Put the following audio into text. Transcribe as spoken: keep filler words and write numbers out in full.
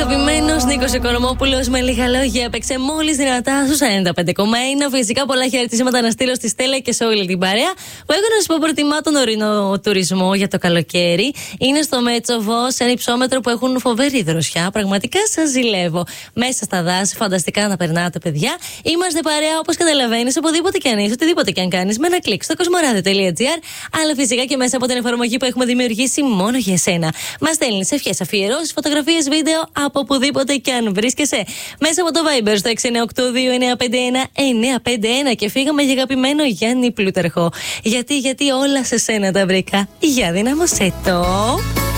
Αγαπημένος Νίκος Οικονομόπουλος με λίγα λόγια έπαιξε μόλις δυνατά στους ενενήντα πέντε κόμμα ένα. Φυσικά πολλά χαιρετίσματα να στείλω στη Στέλλα και σε όλη την παρέα που έχω να σου πω προτιμά τον ορεινό τουρισμό για το καλοκαίρι. Είναι στο Μέτσοβο, σε ένα υψόμετρο που έχουν φοβερή δροσιά. Πραγματικά σας ζηλεύω. Μέσα στα δάση, φανταστικά να περνάτε, παιδιά. Είμαστε παρέα όπως καταλαβαίνεις, οπουδήποτε και αν είσαι, οτιδήποτε και αν κάνεις, με ένα κλικ στο κοσμοράδιο τελεία τζι άρ, αλλά φυσικά και μέσα από την εφαρμογή που έχουμε δημιουργήσει μόνο για εσένα. Μας στέλνεις ευχές, αφιερώσεις, φωτογραφίες, βίντεο από οπουδήποτε και αν βρίσκεσαι. Μέσα από το Viber στο έξι εννιά οκτώ δύο εννιά πέντε ένα εννιά πέντε ένα και φύγαμε για αγαπημένο Γιάννη Πλούταρχο. Γιατί, γιατί όλα σε σένα τα βρήκα. Για δύναμωσέ το.